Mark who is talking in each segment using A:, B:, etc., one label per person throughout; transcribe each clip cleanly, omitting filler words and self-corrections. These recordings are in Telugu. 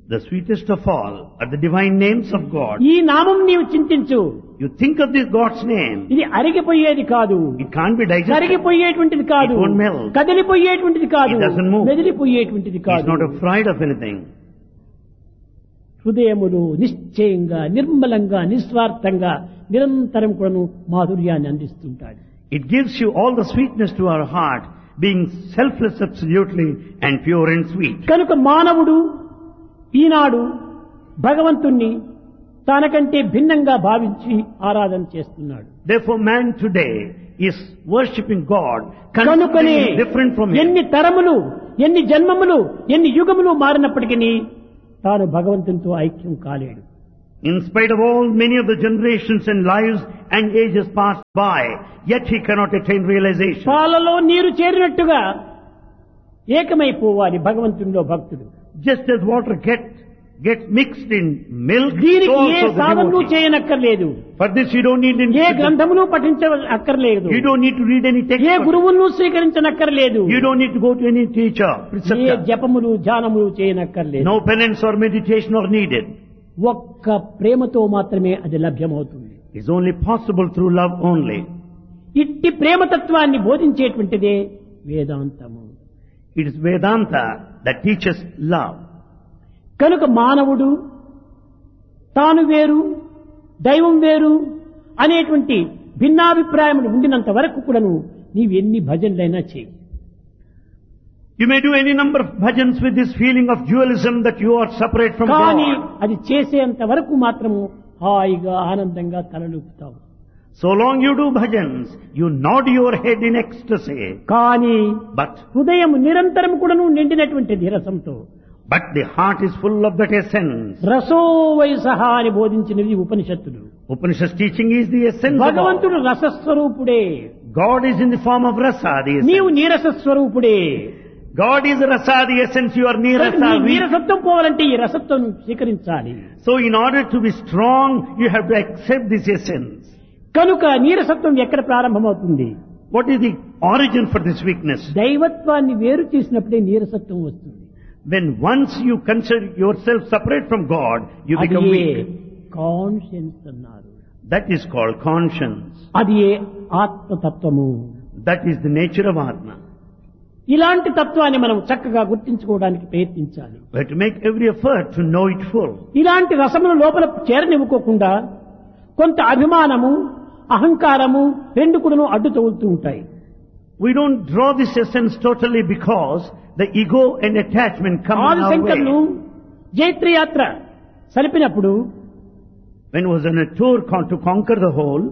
A: The sweetest of all are the divine names of God.
B: ఈ నామం నీవు చింతించు.
A: You think of this God's name.
B: ఇది అరిగిపోయేది కాదు,
A: It can't be digested.
B: కరిగిపోయేటువంటిది కాదు,
A: It won't melt.
B: కదిలిపోయేటువంటిది కాదు,
A: It doesn't move.
B: మెదిలిపోయేటువంటిది
A: He's
B: కాదు.
A: not afraid of anything.
B: హృదయములు నిశ్చయంగా, నిర్మలంగా, నిస్వార్థంగా నిరంతరం కూడాను మాధుర్యాన్ని అందిస్తుంటాడు.
A: It gives you all the sweetness to our heart, being selfless absolutely and pure and sweet.
B: కనుక మానవుడు ఈనాడు భగవంతుణ్ణి తనకంటే భిన్నంగా భావించి ఆరాధన చేస్తున్నాడు.
A: Therefore man today is worshipping God,
B: కనుకనే
A: considering different from him.
B: ఎన్ని తరములు, ఎన్ని జన్మములు, ఎన్ని యుగములు మారినప్పటికీ తాను భగవంతునితో ఐక్యం కాలేడు.
A: In spite of all many of the generations and lives and ages passed by, yet he cannot attain realization.
B: పాలలో నీరు చేరినట్టుగా ఏకమైపోవాలి భగవంతునిలో భక్తుడు.
A: Just as water gets mixed in milk, so
B: దీనికి ఏ
A: also the
B: సాధనలు
A: devotee.
B: చేయనక్కర్లేదు,
A: For this you don't need any,
B: ఏ గ్రంథములు పఠించక్కర్లేదు,
A: you don't need to read any text.
B: ఏ గురువులను స్వీకరించనక్కర్లేదు,
A: You don't need to go to any teacher,
B: A
A: preceptor.
B: జపములు ధ్యానములు చేయనక్కర్లేదు.
A: No penance or meditation are needed.
B: ఒక్క ప్రేమతో మాత్రమే అది లభ్యమవుతుంది.
A: It's only possible through love only.
B: ఇట్టి ప్రేమతత్వాన్ని బోధించేటువంటిదే వేదాంతము.
A: It is Vedanta that teaches love.
B: కనుక మానవుడు తాను వేరు, దైవం వేరు అనేటువంటి భిన్నాభిప్రాయములు ఉండినంత వరకు కూడాను నీవు ఎన్ని భజనలైనా చేయి.
A: You may do any number of bhajans with this feeling of dualism that you are separate from
B: కానీ
A: God.
B: అది చేసేంత వరకు మాత్రము హాయిగా ఆనందంగా తలలుపుతావు.
A: So long you do bhajans, you nod your head in ecstasy.
B: కానీ
A: But
B: హృదయం నిరంతరం కూడాను నిండినటువంటిది రసంతో.
A: the heart is full of that essence.
B: రసో వయసహ అని బోధించినది ఉపనిషత్తులు.
A: Upanishad's teaching is the essence of all.
B: భగవంతుడు రసస్వరూపుడే,
A: God is in the form of rasa, the
B: నీవు
A: essence.
B: నీరసస్వరూపుడే.
A: God is rasa, the essence, you are
B: నీ
A: nirasa.
B: నీరసత్వం పోవాలంటే ఈ రసత్వం స్వీకరించాలి.
A: So in order to be strong, you have to accept this essence.
B: కనుక నీరసత్వం ఎక్కడ ప్రారంభమవుతుంది?
A: What is the origin for this weakness?
B: దైవత్వాన్ని వేరు చేసినప్పుడే నీరసత్వం వస్తుంది.
A: When once you consider yourself separate from God, you become
B: అది
A: weak.
B: కాన్షియన్స్ అన్నారు.
A: That is called conscience.
B: అది ఆత్మతత్వము.
A: That is the nature of Atma.
B: ఇలాంటి తత్వాన్ని మనం చక్కగా గుర్తించుకోవడానికి ప్రయత్నించాలి.
A: We have to make every effort to know it full.
B: ఇలాంటి రసముల లోపల చేరనివ్వకోకుండా కొంత అభిమానము, అహంకారము రెండు కూడాను అడ్డు తగులుతూ ఉంటాయి.
A: We don't draw this essence totally because the ego and attachment come in our
B: ఆదిశంకరులు
A: way.
B: జైత్రయాత్ర సలిపినప్పుడు
A: When he was on a tour to conquer the whole,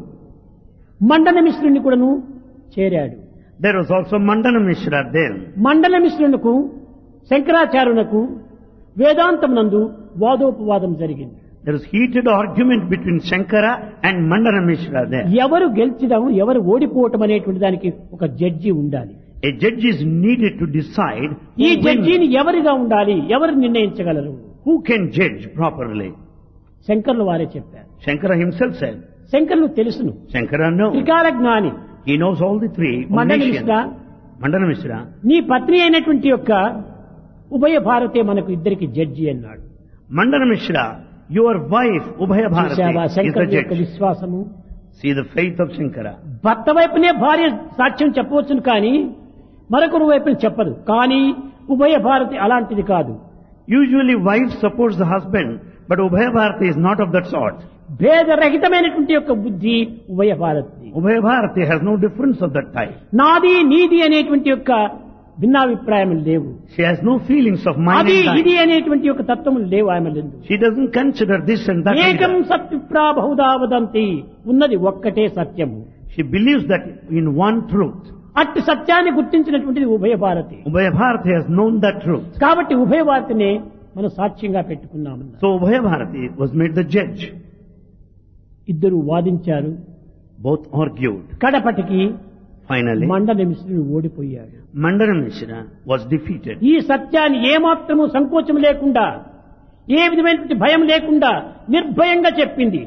B: మండన మిశ్రుని కూడాను చేరాడు.
A: there was also Mandana Mishra there.
B: మండల మిశ్రునకు శంకరాచార్యునకు వేదాంతమునందు వాదోపవాదం జరిగింది.
A: There was heated argument between Shankara and Mandana Mishra there.
B: ఎవరు గెలిచడం, ఎవరు ఓడిపోవటం అనేటువంటి దానికి ఒక జడ్జి ఉండాలి.
A: A judge is needed to decide
B: ఈ
A: who wins.
B: జడ్జిని ఎవరిగా ఉండాలి, ఎవరు నిర్ణయించగలరు?
A: Who can judge properly?
B: శంకర్లు వారే చెప్పారు.
A: Shankara himself said.
B: శంకర్లు తెలుసును,
A: Shankara knows.
B: త్రికాల జ్ఞాని.
A: He knows all the three
B: మండల
A: omniscience.
B: మిశ్ర,
A: Mandana Mishra,
B: నీ పత్ని అయినటువంటి యొక్క ఉభయ భారతే మనకు ఇద్దరికి జడ్జి అన్నాడు.
A: Mandana Mishra, your wife Ubhaya Bharati
B: చూశావా
A: is the
B: శంకర్ యొక్క
A: judge.
B: విశ్వాసము?
A: See the faith of Shankara.
B: భర్త వైపునే భార్య సాక్ష్యం చెప్పవచ్చును కానీ మరొకరు వైపున చెప్పదు. కానీ ఉభయ భారతి అలాంటిది కాదు.
A: Usually wife supports the husband, but Ubhaya Bharati is not of that sort.
B: భేదరహితమైనటువంటి యొక్క బుద్ధి ఉభయ Bharati.
A: Ubhaya Bharati has no difference of that type.
B: నాది నీది అనేటువంటి యొక్క భిన్నాభిప్రాయములు లేవు.
A: She has no feelings of mine
B: అది
A: and
B: ఇది
A: thine.
B: అనేటువంటి యొక్క తత్వములు లేవు ఆమె లేదు.
A: She doesn't consider this and that.
B: ఏకం
A: either.
B: సత్విప్రా బహుదా వదంతి, ఉన్నది ఒక్కటే సత్యము.
A: She believes that in one truth.
B: అట్టి సత్యాన్ని గుర్తించినటువంటిది ఉభయ Bharati.
A: Ubhaya Bharati has known that truth.
B: కాబట్టి ఉభయ భారతినే మనం సాక్ష్యంగా పెట్టుకున్నామన్నా.
A: So Ubhaya Bharati was made the judge.
B: ఇద్దరు వాదించారు.
A: Both argued.
B: కడపటికి
A: Finally,
B: మండల మిశ్రుడు ఓడిపోయాడు.
A: Mandana Mishra was defeated.
B: ఈ సత్యాన్ని ఏమాత్రము సంకోచం లేకుండా, ఏ విధమైనటువంటి భయం లేకుండా నిర్భయంగా చెప్పింది.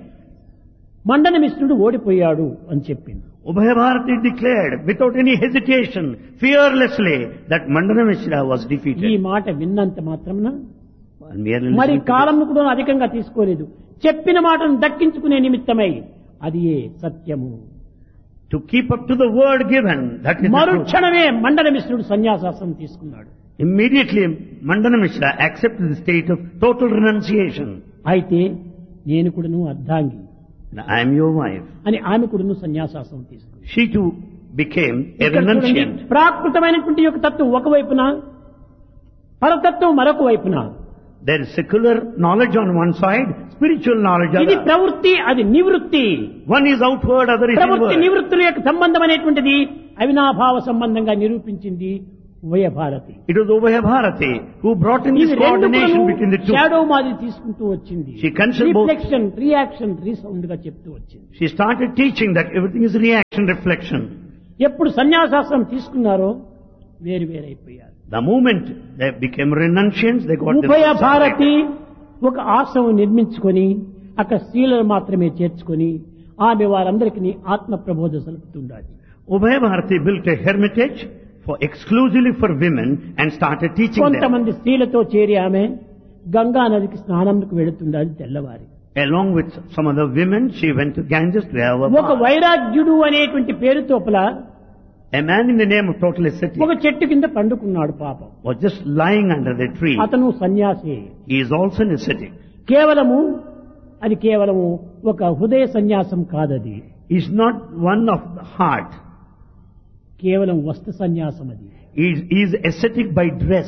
B: మండన మిశ్రుడు ఓడిపోయాడు అని చెప్పింది.
A: Ubhaya Bharati declared without any hesitation, fearlessly, that Mandana Mishra was
B: ఈ
A: defeated.
B: మాట విన్నంత మాత్రమున
A: While merely
B: మరి
A: listening to
B: కాలంను కూడా అధికంగా తీసుకోలేదు. చెప్పిన మాటను దక్కించుకునే నిమిత్తమై అది సత్యము.
A: to keep up to the word given, that is the truth.
B: మరుక్షణమే మండల మిశ్రుడు సన్యాసాశ్రమం తీసుకున్నాడు.
A: Immediately, Mandana Mishra accepted the state of total renunciation.
B: అయితే నేను కూడాను అర్ధాంగి
A: I am your wife.
B: అని ఆమె కూడాను సన్యాసాశ్రమం తీసుకుంది.
A: She too became a
B: ఇక్కడ చూడండి,
A: renunciant.
B: ప్రాకృతమైనటువంటి యొక్క తత్వం ఒకవైపున, పరతత్వం మరొక వైపున.
A: There is secular knowledge on one side, spiritual knowledge on
B: ఇది
A: the other.
B: ప్రవృత్తి, అది నివృత్తి.
A: One is outward, other is
B: ప్రవృత్తి
A: inward.
B: నివృత్తుల యొక్క సంబంధం అనేటువంటిది అవినాభావ సంబంధంగా నిరూపించింది ఉభయ Bharati.
A: It was Ubhaya Bharati who brought in this
B: ఇది రెండు
A: coordination between the two.
B: Shadow మాదిరి తీసుకుంటూ వచ్చింది.
A: She considered both.
B: Reflection, reaction, resound గా చెప్తూ వచ్చింది.
A: She started teaching that everything is reaction, reflection.
B: ఎప్పుడు సన్యాసాశ్రమం తీసుకున్నారో వేరు వేరైపోయారు.
A: The moment they became renunciants, they got
B: ఉభయ
A: themselves
B: భారతి
A: separated.
B: ఒక ఆశ్రమం నిర్మించుకొని అక్కడ స్త్రీలను మాత్రమే చేర్చుకొని ఆమె వారందరికీ ఆత్మ ప్రబోధ సలుపుతుండాలి.
A: Ubhaya Bharati built a hermitage exclusively for women and started teaching them.
B: కొంతమంది స్త్రీలతో చేరి ఆమె గంగా నదికి స్నానంకు వెళుతుండాలి తెల్లవారి.
A: Along with some other women, she went to Ganges to have a
B: ఒక
A: bath.
B: వైరాగ్యుడు అనేటువంటి పేరుతోపల
A: A man in the name of total ascetic
B: ఒక చెట్టు కింద పండుకున్నాడు పాపం.
A: was just lying under the tree.
B: అతను సన్యాసి.
A: He is also an ascetic.
B: అది కేవలము ఒక హృదయ సన్యాసం కాదది.
A: He is not one of the heart.
B: కేవలం వస్త్ర సన్యాసం అది.
A: He is ascetic by dress.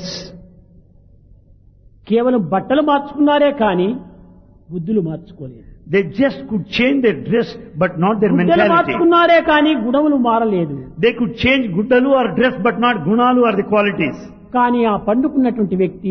B: కేవలం బట్టలు మార్చుకున్నారే కానీ బుద్ధులు మార్చుకోలేదు.
A: They just could change their dress but not their
B: బుద్ధులు
A: mentality.
B: మార్చుకున్నారే కానీ గుణములు మారలేదు.
A: They could change Guddalu or dress but not Gunalu or the qualities.
B: కానీ ఆ పండుకున్నటువంటి వ్యక్తి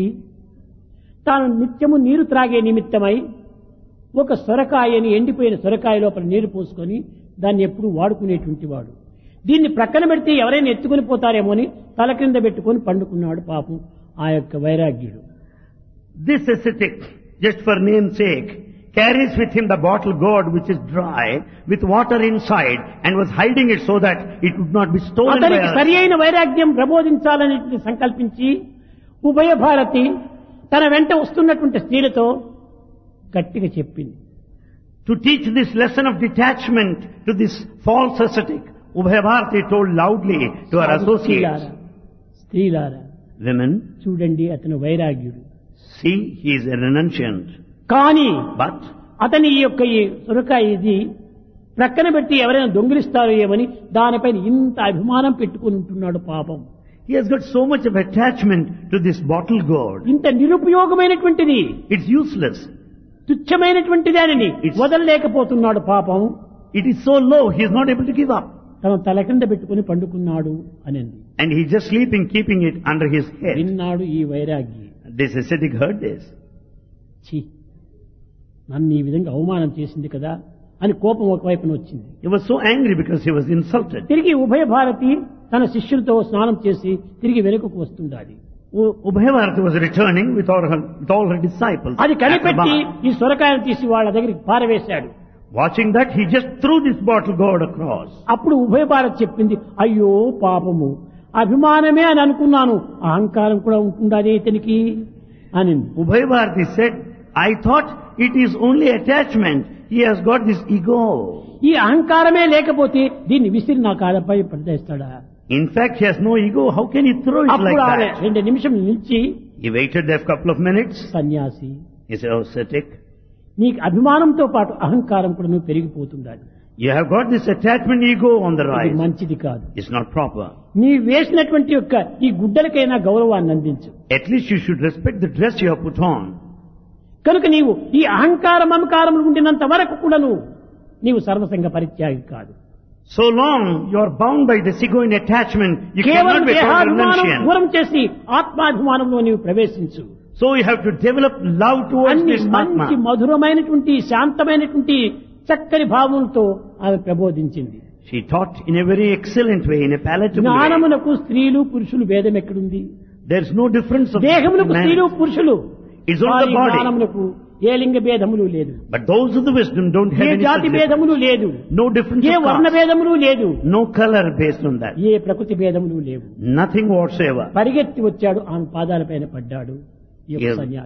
B: తాను నిత్యము నీరు త్రాగే నిమిత్తమై ఒక సొరకాయని, ఎండిపోయిన సొరకాయ లోపల నీరు పోసుకొని దాన్ని ఎప్పుడు వాడుకునేటువంటి వాడు. దీన్ని ప్రక్కన పెడితే ఎవరైనా ఎత్తుకొని పోతారేమో అని తల క్రింద పెట్టుకొని పండుకున్నాడు పాపం ఆ యొక్క వైరాగ్యుడు.
A: This ascetic, just for name's sake, carries with him the bottle gourd which is dry with water inside and was hiding it so that it would not be stolen by
B: అతనికి
A: others.
B: సరి అయిన వైరాగ్యం ప్రబోధించాలని సంకల్పించి ఉభయ భారతి తన వెంట వస్తున్నటువంటి స్త్రీలతో గట్టిగా చెప్పింది.
A: To teach this lesson of detachment to this false ascetic, Ubhaya Bharati told loudly to her associates,
B: స్త్రీలారా
A: women,
B: చూడండి, అతను వైరాగ్యుడు.
A: see, he is a renunciant.
B: కానీ
A: But
B: అతని ఈ యొక్క ఈ సొరకాయ ఇది ప్రక్కన పెట్టి ఎవరైనా దొంగిలిస్తారో ఏమని దానిపైన ఇంత అభిమానం పెట్టుకుని ఉంటున్నాడు పాపం.
A: he has got so much of attachment to this bottle gourd.
B: ఇంత నిరుపయోగమైనటువంటిది,
A: It's useless.
B: తుచ్చమైనటువంటి దానిని వదలలేకపోతున్నాడు పాపం.
A: It is so low, he is not able to give up.
B: తన తల కింద పెట్టుకుని పండుకున్నాడు అనింది.
A: And he is just sleeping, keeping it under his head.
B: విన్నాడు ఈ వైరాగి.
A: This ascetic heard this.
B: ఛీ, నన్ను ఈ విధంగా అవమానం చేసింది కదా అని కోపం ఒకవైపున వచ్చింది.
A: He was so angry because he was insulted.
B: తిరిగి ఉభయ భారతి తన శిష్యులతో స్నానం చేసి తిరిగి వెనుకకు వస్తుండాలి.
A: Ubhaya Bharati was returning with all her disciples.
B: అది కనిపెట్టి
A: after bath.
B: ఈ సొరకాయను తీసి వాళ్ళ దగ్గరికి పారవేశాడు.
A: Watching that, he just threw this bottle gourd across.
B: అప్పుడు ఉభయ భారతి చెప్పింది, అయ్యో పాపము, అభిమానమే అని అనుకున్నాను, అహంకారం కూడా ఉంటుందా ఇతనికి అనింది.
A: Ubhaya Bharati said, I thought it is only attachment. He has got this ego.
B: ఈ అహంకారమే లేకపోతే దీన్ని విసిరి నా కాళ్ళపై పడేస్తాడా?
A: In fact, he has no ego. How can he throw it like
B: అప్పుడు ఆమె
A: that?
B: 2 నిమిషం నిలిచి,
A: He waited there a couple of minutes.
B: సన్యాసి,
A: He said, oh, ascetic,
B: నీకు అభిమానంతో పాటు అహంకారం కూడా నువ్వు పెరిగిపోతుండాలి.
A: you have got this attachment ego on the
B: ఇది
A: rise.
B: మంచిది కాదు.
A: It's not proper.
B: నీ వేసినటువంటి యొక్క ఈ గుడ్డలకైనా గౌరవాన్ని అందించు.
A: At least you should respect the dress you have put on.
B: కనుక నీవు ఈ అహంకారం మమకారములు ఉండినంత వరకు కూడా నీవు సర్వసంగ పరిత్యాగి కాదు.
A: So long you are bound by this ego in attachment, you
B: కేవలం
A: cannot be a
B: దేహాభిమానం
A: renunciant.
B: దూరం చేసి ఆత్మాభిమానంలో నీవు ప్రవేశించు.
A: So you have to develop love towards
B: అన్ని
A: this
B: మంచి
A: Atma.
B: మధురమైనటువంటి శాంతమైనటువంటి చక్కని భావములతో ఆమె ప్రబోధించింది.
A: She taught in a very excellent way, in a palatable way.
B: జ్ఞానమునకు స్త్రీలు పురుషులు భేదం ఎక్కడుంది?
A: There is no difference of
B: దేహమునకు
A: man.
B: స్త్రీలు పురుషులు,
A: It's on the body.
B: జ్ఞానమునకు ఏ లింగ భేదములు లేదు,
A: But those of the wisdom don't have
B: A
A: any
B: జాతి
A: such
B: భేదములు
A: difference.
B: లేదు,
A: No difference
B: ఏ
A: of
B: వర్ణ
A: caste.
B: భేదములు లేదు,
A: No color based on that.
B: ఏ ప్రకృతి భేదములు లేవు.
A: Nothing whatsoever.
B: పరిగెత్తి వచ్చాడు, ఆమె పాదాలపైన పడ్డాడు ఈ యొక్క
A: Yes.
B: సన్యాసి.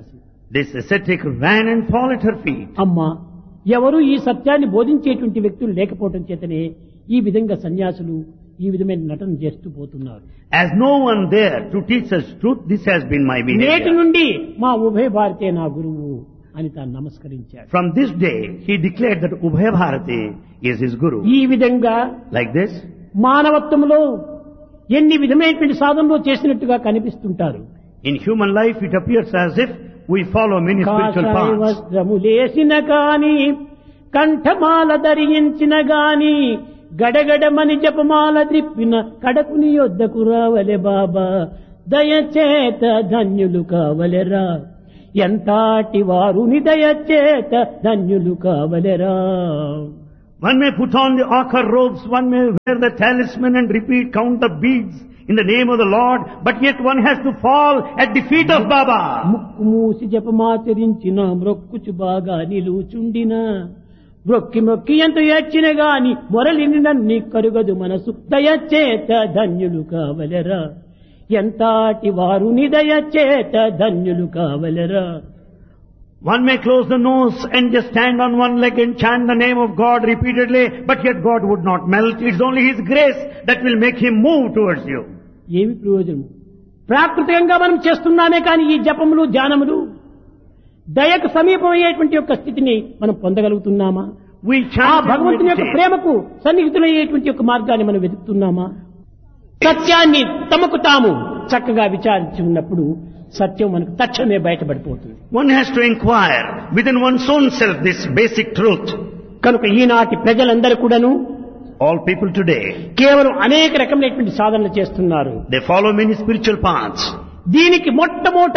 A: This ascetic ran and fell at her feet.
B: అమ్మా, ఎవరు ఈ సత్యాన్ని బోధించేటువంటి వ్యక్తులు లేకపోవడం చేతనే ఈ విధంగా సన్యాసులు ఈ విధమైన నటన చేస్తూ పోతున్నారు.
A: As no one there to teach us truth, this has been my
B: నేటి
A: behavior.
B: నుండి మా ఉభయ భారతే నా గురువు అని తాను నమస్కరించాడు.
A: From this day, he declared that Ubhaya Bharati is his guru.
B: ఈ విధంగా
A: Like this,
B: మానవత్వంలో ఎన్ని విధమైనటువంటి సాధనలో చేసినట్టుగా కనిపిస్తుంటారు.
A: in human life, it appears as if we follow many spiritual
B: కాషాయ
A: paths.
B: వస్త్రములేసిన గాని కంఠమాల ధరించిన గాని గడగడమని జపమాల త్రిప్పిన కడకుని యొద్దకు రావలే బాబా, దయచేత ధన్యులు కావలెరా, ఎంతాటి వారుని దయచేత ధన్యులు కావలెరా.
A: One may put on the ochre robes, one may wear the talisman and repeat, count the beads in the name of the Lord, but yet one has to fall at the feet of Baba.
B: ముక్కు మూసి జపమాచరించిన మ్రొక్కుచు బాగా నిలుచుండిన మొక్కి మొక్కి ఎంత ఏడ్చిన గాని మొరలిని నన్ని కరుగదు మనసు, దయచేత ధన్యులు కావలెరా, ఎంతాటి వారుని దయచేత ధన్యులు కావలెరా.
A: One may close the nose and just stand on one leg and chant the name of God repeatedly, but yet God would not melt. It's only His grace that will make Him move towards you.
B: ఏమి ప్రయోజనం? ప్రాకృతికంగా మనం చేస్తున్నామే కానీ ఈ జపములు ధ్యానములు దయకు సమీపమయ్యేటువంటి యొక్క స్థితిని మనం పొందగలుగుతున్నామా?
A: We
B: ఆ
A: chant and
B: భగవంతుని యొక్క
A: meditate.
B: ప్రేమకు సన్నిహితులయ్యేటువంటి యొక్క మార్గాన్ని మనం వెతుకుతున్నామా? సత్యాన్ని తమకు తాము చక్కగా విచారించుకున్నప్పుడు సత్యం మనకు తక్షణమే బయటపడిపోతుంది.
A: One has to inquire within one's own self this basic truth.
B: కనుక ఈనాటి ప్రజలందరూ కూడాను
A: All people today,
B: కేవలం అనేక రకమైనటువంటి సాధనలు చేస్తున్నారు.
A: they follow many spiritual paths.
B: దీనికి మొట్టమొదట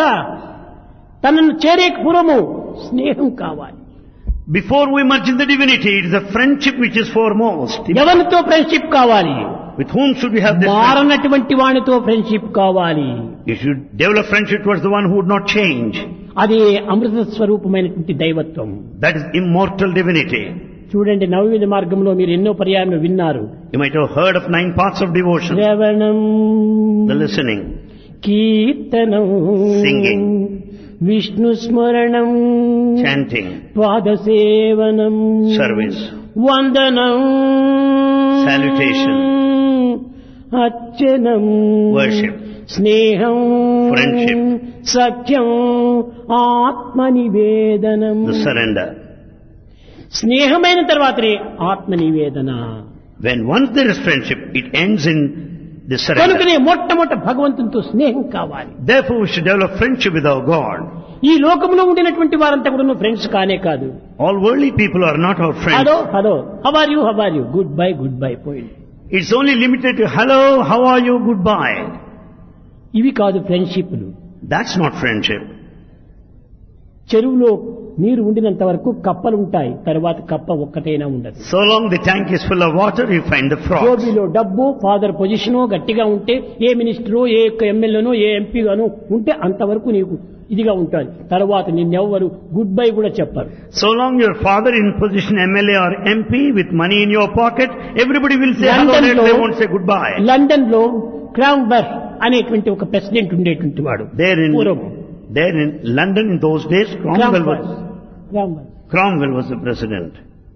B: తనను చేరే పూర్వము స్నేహం కావాలి.
A: Before we merge in the divinity, it is a friendship which is foremost.
B: ఎవరితో ఫ్రెండ్షిప్ కావాలి?
A: With whom should we have this friendship?
B: మారనటువంటి వానితో ఫ్రెండ్షిప్ కావాలి.
A: You should develop friendship towards the one who would not change.
B: అదే అమృత స్వరూపమైనటువంటి దైవత్వం.
A: That is immortal divinity.
B: చూడండి, నవవిధ మార్గంలో మీరు ఎన్నో పర్యాయం విన్నారు.
A: You might have heard of 9 paths of devotion.
B: శ్రవణం,
A: The listening,
B: కీర్తనం,
A: Singing,
B: విష్ణు స్మరణం,
A: chanting,
B: పాదసేవనం,
A: service,
B: వందనం,
A: salutation,
B: అర్చనం,
A: worship,
B: స్నేహం,
A: friendship,
B: సఖ్యం, ఆత్మనివేదనం.
A: the surrender.
B: స్నేహమైన తర్వాతనే ఆత్మనివేదన.
A: When once there is friendship, it ends in the surrender.
B: కనుకనే మొట్టమొదట భగవంతునితో స్నేహం కావాలి.
A: Therefore, we should develop friendship with our God.
B: ఈ లోకంలో ఉండినటువంటి వారంతా కూడా ఫ్రెండ్స్ కానే కాదు.
A: All worldly people are not our friends.
B: Hello hello, how are you, good bye పోయింది.
A: It's only limited to hello, how are you, goodbye.
B: ఇవి కాదు ఫ్రెండ్షిప్లు.
A: That's not friendship.
B: చెరువులో నీరు ఉండినంత వరకు కప్పలు ఉంటాయి, తర్వాత కప్ప ఒక్కటైనా ఉండదు.
A: So long the tank is full of water, you find the frogs.
B: జోబీలో డబ్బు, ఫాదర్ పొజిషనో గట్టిగా ఉంటే, ఏ మినిస్టరో, ఏ ఎమ్మెల్యేనో, ఏ ఎంపీగానో ఉంటే అంతవరకు నీకు ఇదిగా ఉంటుంది. తర్వాత నిన్నెవ్వరు గుడ్ బై కూడా చెప్పరు.
A: So long your father in position MLA or MP with money in your pocket, everybody will say hello, they won't say goodbye.
B: London లో క్రాంబర్గ్ అనేటువంటి ఒక ప్రెసిడెంట్ ఉండేటువంటి వాడు.
A: There in London in those days, Cromwell was the president.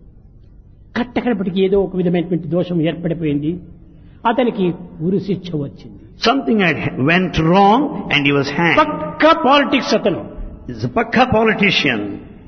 B: కట్టకడపటికి ఏదో ఒక విధమైనటువంటి దోషం ఏర్పడిపోయింది. అతనికి ఉరి శిక్ష వచ్చింది.
A: Something had went wrong and he was hanged.
B: Pakka politics అతను.
A: He's a pakka politician.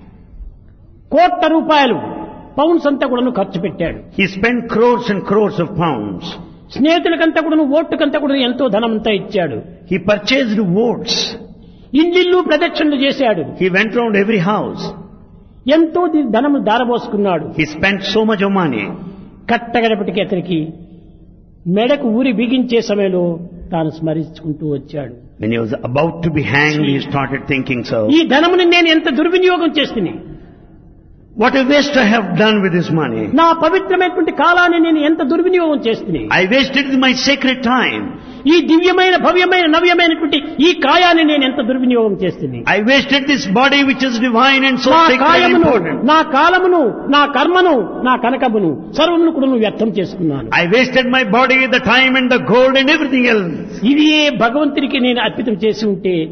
B: కోట్ల రూపాయలు పౌండ్స్ అంతా కూడా ఖర్చు పెట్టాడు.
A: He spent crores and crores of pounds.
B: స్నేహితులకంతా కూడా ఓటుకంతా కూడా ఎంతో ధనమంతా ఇచ్చాడు.
A: He purchased votes.
B: ఇల్లు ప్రదక్షిణలు చేశాడు.
A: He went round every house.
B: ఎంతో ధనము దారబోసుకున్నాడు.
A: He spent so much of money.
B: కట్టగడపటికి అతనికి మెడకు ఊరి బిగించే సమయంలో తాను స్మరించుకుంటూ వచ్చాడు.
A: When he was about to be hanged, he started thinking so.
B: ఈ ధనముని నేను ఎంత దుర్వినియోగం చేస్తుని,
A: what a waste I have done with this money.
B: నా పవిత్రమైనటువంటి కాలాన్ని నేను ఎంత దుర్వినియోగం చేస్తుని.
A: I wasted my sacred time.
B: ఈ దివ్యమైన భవ్యమైన నవ్యమైనటువంటి ఈ కాయాన్ని నేను ఎంత దుర్వినియోగం చేస్తుని.
A: I wasted this body which is divine and so sacred and important.
B: నా కాలమును, నా కర్మను, నా కనకమును సర్వమును కూడా వ్యర్థం చేసుకున్నాను.
A: I wasted my body, the time and the gold and everything else.
B: ఇది భగవంతునికి నేను అర్పితం చేసి ఉంటే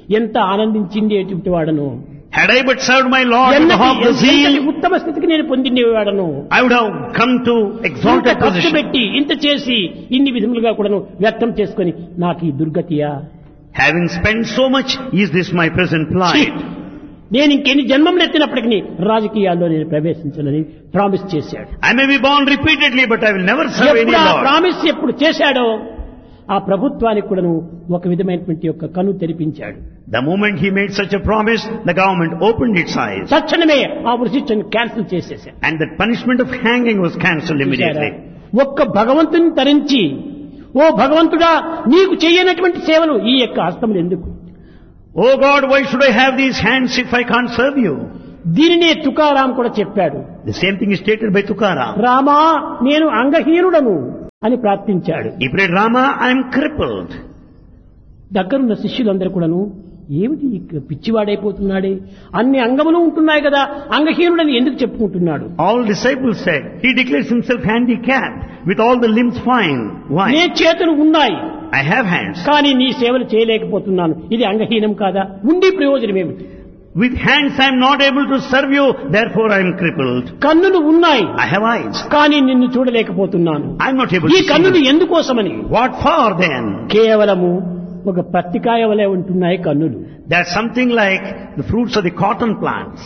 B: ఎంత ఆనందించిండేటువంటి వాడను,
A: Had I but served my Lord with the hope of the zeal,
B: ఉత్తమ స్థితికి నేను పొందిండేవాడను.
A: I would have come to
B: ఇంత
A: exalted
B: ఖర్చు
A: position.
B: పెట్టి ఇంత చేసి ఇన్ని విధములుగా కూడాను వ్యక్తం చేసుకొని నాకు ఈ దుర్గతియా,
A: Having spent so much, is this my present plight?
B: నేను ఇంకెన్ని జన్మములు ఎత్తినప్పటికీ రాజకీయాల్లో నేను ప్రవేశించనని ప్రామిస్ చేశాడు.
A: I may be born repeatedly, but I will never serve any
B: ఎప్పుడు ఆ
A: Lord.
B: ప్రామిస్ ఎప్పుడు చేశాడో ఆ ప్రభుత్వానికి కూడాను ఒక విధమైనటువంటి యొక్క కన్ను తెరిపించాడు.
A: The moment he made such a promise, the government opened its eyes.
B: తక్షణమే ఆ శిక్షను క్యాన్సిల్ చేసేశాడు.
A: And the punishment of hanging was cancelled immediately.
B: ఒక్క భగవంతుని తరించి, ఓ భగవంతుడా నీకు చేయనటువంటి సేవలు ఈ యొక్క హస్తములు ఎందుకు?
A: Oh God, why should I have these hands if I can't serve you?
B: దీనినే తుకారాం కూడా చెప్పాడు.
A: The same thing is stated by Tukaram.
B: Rama నేను అంగహీనుడను అని ప్రార్థించాడు.
A: He prayed, Rama, I am crippled.
B: దగ్గరున్న శిష్యులందరూ కూడాను ఏమిటి పిచ్చివాడైపోతున్నాడే, అన్ని అంగములు ఉంటున్నాయి కదా, అంగహీనుడని ఎందుకు చెప్పుకుంటున్నాడు?
A: All disciples said, he declares himself handicapped with all the limbs fine. Why?
B: నే చేతులు ఉన్నాయి
A: I have hands.
B: కానీ నీ సేవలు చేయలేకపోతున్నాను, ఇది అంగహీనం కాదా? ఉండి ప్రయోజనం ఏమిటి?
A: With hands I am not able to serve you, therefore I am crippled.
B: కన్నులు ఉన్నాయి
A: I have eyes.
B: కానీ నిన్ను చూడలేకపోతున్నాను.
A: I am not able
B: ఈ
A: to see
B: కన్నులు
A: you.
B: ఎందుకోసమని?
A: What for then?
B: కేవలము ఒక పత్తికాయ వలె ఉంటున్నాయి కన్నులు.
A: They are something like the fruits of the cotton plants.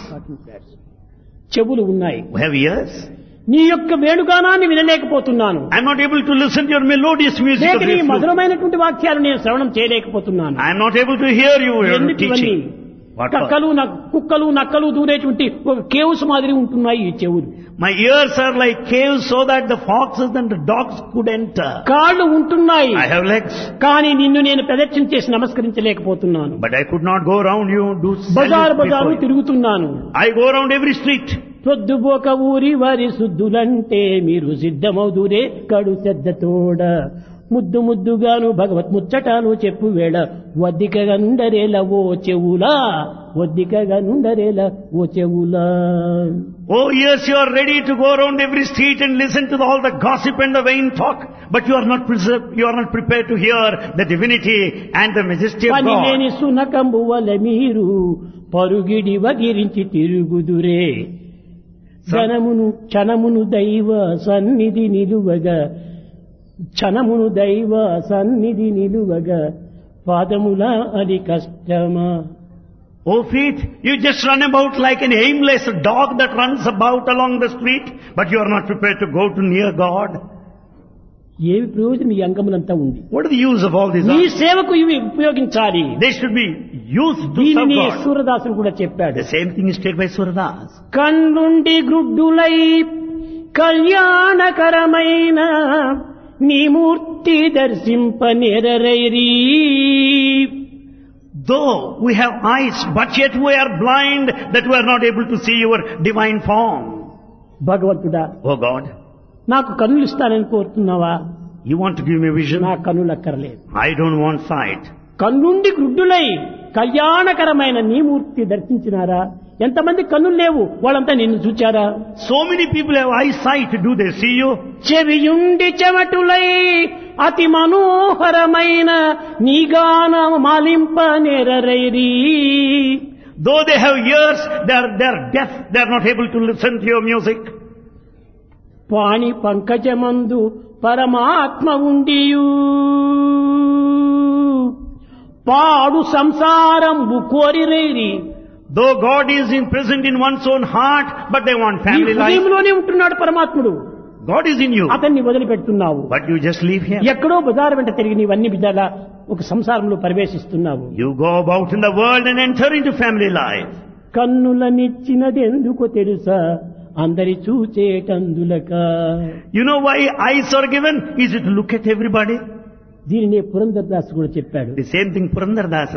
B: చెవులు ఉన్నాయి,
A: We have ears.
B: నీ యొక్క వేణుగానాన్ని వినలేకపోతున్నాను.
A: I am not able to listen to your melodious music
B: లేక
A: of
B: నీ
A: your flute.
B: మధురమైనటువంటి వాక్యాలు నేను శ్రవణం చేయలేకపోతున్నాను.
A: I am not able to hear you your
B: ఎందుకు ఇవన్నీ?
A: teaching. What for?
B: కుక్కలు నక్కలు దూరేటువంటి ఒక కేవ్స్ మాదిరి ఉంటున్నాయి ఈ చెవులు.
A: My ears are like caves so that the foxes and the dogs could enter.
B: కాళ్ళు ఉంటున్నాయి
A: I have legs,
B: కానీ నిన్ను నేను ప్రదక్షిణ చేసి నమస్కరించలేకపోతున్నాను.
A: but I could not go around you, do
B: బజారు
A: salute before you.
B: తిరుగుతున్నాను.
A: I go around every street.
B: పొద్దుబోక ఊరి వారి శుద్ధులంటే మీరు సిద్ధమవుదురే కడు శ్రద్ధతోడ, ముద్దు ముద్దుగాను భగవత్ ముచ్చటాను చెప్పు వేళ వద్దికగా నుండరేల ఓ చెవులా, వద్దికగా నుండరేల ఓ చెవులా.
A: Oh yes, you are ready to go around every street and listen to all the gossip and the vain talk, but you are not prepared to hear the divinity and the majesty of
B: పని
A: God.
B: లేని సునకంబు వల మీరు పరుగిడి వగిరించి తిరుగుదురే, క్షణమును క్షణమును దైవ సన్నిధి నిలువగా, క్షణమును దైవ సన్నిధి నిలువగా పాదముల అది కష్టమా.
A: Oh feet, you just run about like an aimless dog that runs about along the street, but you are not prepared to go to near God.
B: ఏమి ప్రయోజనం ఈ అంగములంతా ఉంది?
A: What is the use of all these?
B: నీ సేవకు ఇవి ఉపయోగించాలి.
A: They should be used to serve
B: దీనిని
A: God.
B: సూరదాసుడు కూడా చెప్పాడు.
A: The same thing is stated by Suradas.
B: కన్నుండి గ్రుడ్డులై కళ్యాణకరమైన నీ మూర్తి దర్శింప నెరరైరీ.
A: Though we have eyes, but yet we are blind that we are not able to see your divine form.
B: భగవంతుడా
A: Oh God,
B: నాకు కన్నులు ఇస్తానని కోరుతున్నావా?
A: you want to give me vision?
B: నా కన్నులు అక్కర్లేదు.
A: I don't want sight.
B: కన్నుండి గ్రుడ్డులై కళ్యాణకరమైన నీ మూర్తి దర్శించినారా? ఎంతమంది కన్నులు లేవు, వాళ్ళంతా నిన్ను చూచారా?
A: So many people have eyesight. Do they see you?
B: చెవియుండి చెమటులై అతి మనోహరమైన నీ గానం మాలింప నెరరైరీ.
A: Though they have ears, they are deaf. They are not able to listen to your music.
B: పాణి పంకజమందు పరమాత్మ ఉండియు పాడు సంసారంబు కోరిరేరి.
A: Though God is present in one's own heart, but they want
B: నీ
A: family life.
B: హృదయంలోనే ఉంటున్నాడు పరమాత్ముడు,
A: God is in you,
B: అతన్ని వదిలిపెడుతున్నావు.
A: but you just leave him.
B: ఎక్కడో బజారు వెంట తిరిగి నీవన్నీ విధాల ఒక సంసారంలో ప్రవేశిస్తున్నావు.
A: You go about in the world and enter into family life.
B: కన్నులనిచ్చినది ఎందుకో తెలుసా, అందరి చూచేటందులక.
A: You know why eyes are given? Is it to look at everybody?
B: దీనినే పురంధరదాసు కూడా చెప్పాడు.
A: The same thing Purandardas